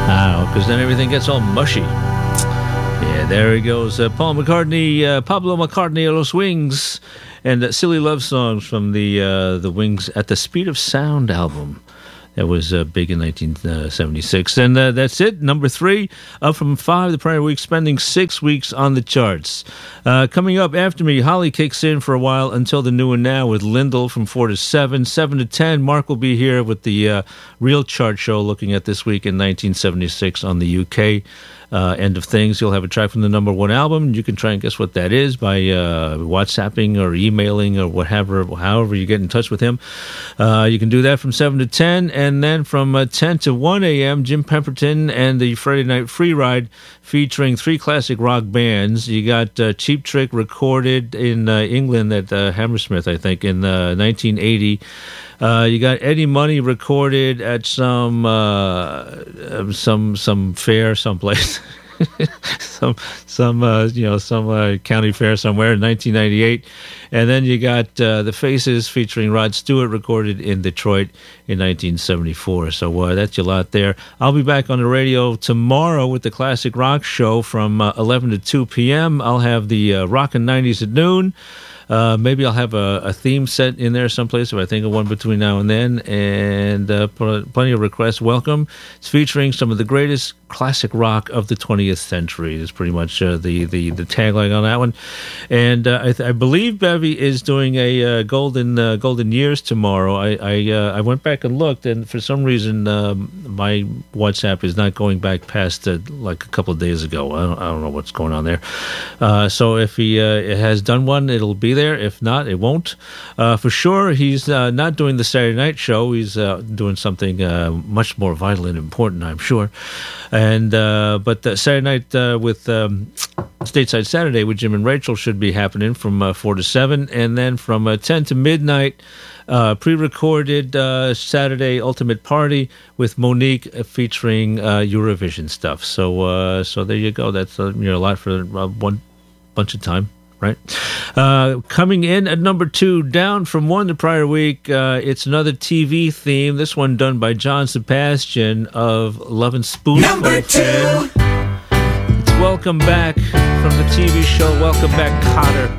Because then everything gets all mushy. Yeah, there he goes. Pablo McCartney, Los Wings, and Silly Love Songs from the Wings at the Speed of Sound album. That was big in 1976. And that's it. Number 3, up from 5 the prior week, spending 6 weeks on the charts. Coming up after me, Holly kicks in for a while until the new and now with Lyndall from 4 to 7. 7 to 10, Mark will be here with the Real Chart Show looking at this week in 1976 on the UK. End of things. You'll have a track from the number 1 album. You can try and guess what that is by WhatsApping or emailing or however you get in touch with him. You can do that from 7 to 10. And then from 10 to 1 a.m., Jim Pemberton and the Friday Night Free Ride featuring 3 classic rock bands. You got Cheap Trick recorded in England at Hammersmith, I think, in 1980. You got Eddie Money recorded at some fair someplace, some county fair somewhere in 1998, and then you got the Faces featuring Rod Stewart recorded in Detroit in 1974. So that's your lot there. I'll be back on the radio tomorrow with the Classic Rock Show from 11 to 2 p.m. I'll have the Rockin' 90s at noon. Maybe I'll have a theme set in there someplace if I think of one between now and then. And plenty of requests. Welcome. It's featuring some of the greatest classic rock of the 20th century. Is pretty much the tagline on that one. And I believe Bevy is doing a Golden Years tomorrow. I went back and looked, and for some reason my WhatsApp is not going back past like a couple of days ago. I don't know what's going on there. So if he has done one, it'll be there. If not, it won't. For sure, he's not doing the Saturday night show. He's doing something much more vital and important, I'm sure. And but Saturday night with Stateside Saturday with Jim and Rachel should be happening from 4 to 7, and then from 10 to midnight, pre-recorded Saturday Ultimate Party with Monique featuring Eurovision stuff. So there you go. That's a lot for one bunch of time. Right. Coming in at number 2, down from 1 the prior week, it's another TV theme. This one done by John Sebastian of Lovin' Spoonful. Number 2. It's Welcome Back from the TV show Welcome Back, Kotter.